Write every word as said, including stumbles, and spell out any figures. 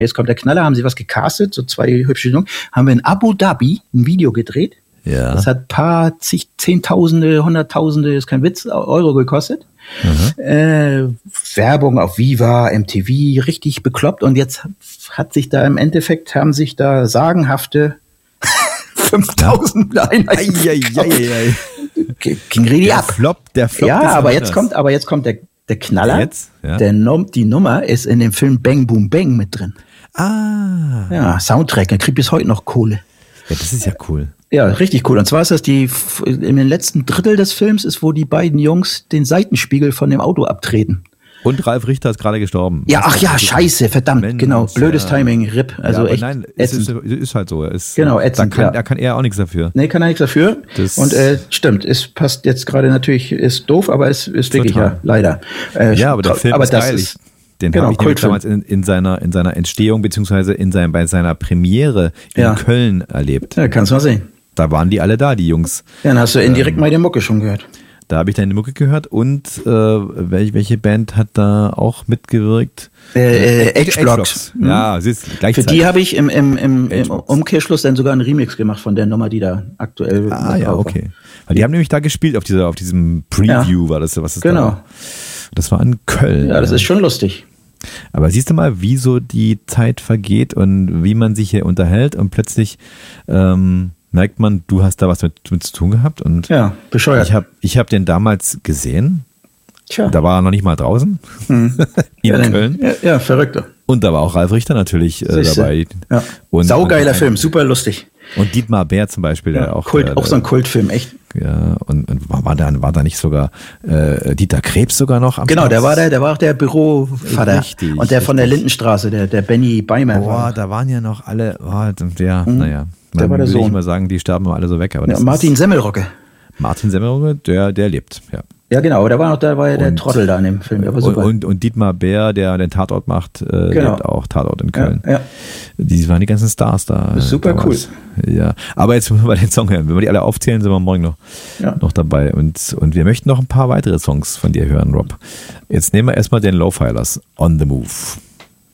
Jetzt kommt der Knaller, haben sie was gecastet, so zwei hübsche Jungen, haben wir in Abu Dhabi ein Video gedreht. Ja. Das hat paar, zig, Zehntausende, Hunderttausende, ist kein Witz, Euro gekostet. Mhm. Äh, Werbung auf Viva, M T V, richtig bekloppt. Und jetzt hat sich da im Endeffekt, haben sich da sagenhafte fünftausend Einheiten. Ging richtig der ab. Flop, der Flop ja, aber jetzt kommt, aber jetzt kommt der, der Knaller. Jetzt? Ja. Der Num- die Nummer ist in dem Film Bang Boom Bang mit drin. Ah. Ja, Soundtrack, der kriegt bis heute noch Kohle. Ja, das ist ja cool. Ja, richtig cool. Und zwar ist das die, in den letzten Drittel des Films ist, wo die beiden Jungs den Seitenspiegel von dem Auto abtreten. Und Ralf Richter ist gerade gestorben. Ja, ach ja, scheiße, verdammt, Mensch, genau, blödes ja. Timing, R I P, also ja, echt nein, es ist, ätzend. ist halt so. Es, Genau, ätzend, da kann, ja. Da kann er auch nichts dafür. Nee, kann er nichts dafür. Das und äh, stimmt, es passt jetzt gerade natürlich, ist doof, aber es ist wirklich, Total. ja, leider. Äh, Ja, aber der Film aber ist das geil. Ist, Den genau, habe ich nämlich Kultfilm. damals in, in, seiner, in seiner Entstehung beziehungsweise in sein, bei seiner Premiere in Ja. Köln erlebt. Ja, kannst du mal sehen. Da waren die alle da, die Jungs. Ja, dann hast du indirekt ähm, mal die Mucke schon gehört. Da habe ich deine Mucke gehört und äh, welche, welche Band hat da auch mitgewirkt? Äh, äh, H-Blocks. Mhm. Ja, siehst du, gleichzeitig. Für die habe ich im, im, im, im Umkehrschluss dann sogar einen Remix gemacht von der Nummer, die da aktuell Ah ja, okay. Weil die haben nämlich da gespielt auf dieser, auf diesem Preview, ja. war das, was es genau. da war. Das war in Köln. Ja, das ist schon lustig. Aber siehst du mal, wie so die Zeit vergeht und wie man sich hier unterhält und plötzlich ähm, merkt man, du hast da was mit, mit zu tun gehabt. Und ja, bescheuert. Ich habe ich hab den damals gesehen. Tja. Da war er noch nicht mal draußen. Hm. in ja, Köln. Ja, ja, verrückter. Und da war auch Ralf Richter natürlich äh, dabei. Ja. Und, Saugeiler und, Film, super lustig. Und Dietmar Bär zum Beispiel. Ja, der auch, Kult, äh, auch so ein Kultfilm, echt. Ja, und, und war, da, war da nicht sogar äh, Dieter Krebs sogar noch am Genau, Platz? der war der, der war auch der Bürovater. Richtig, und der von der Lindenstraße, der, der Benny Beimer. Boah, war. da waren ja noch alle, oh, ja, mhm. naja. Der war der würde Sohn. ich mal sagen, die starben immer alle so weg. Aber ja, das Martin Semmelrocke. Martin Semmelrocke, der, der lebt, ja. Ja, genau, aber da war noch, da war ja der und, Trottel da in dem Film. Der war super. Und, und, und Dietmar Bär, der den Tatort macht, äh, genau. lebt auch Tatort in Köln. Ja, ja. Die waren die ganzen Stars da. Super damals. cool. Ja, aber jetzt müssen wir den Song hören. Wenn wir die alle aufzählen, sind wir morgen noch, ja. noch dabei. Und, und wir möchten noch ein paar weitere Songs von dir hören, Rob. Jetzt nehmen wir erstmal den Lowfilers, On the Move.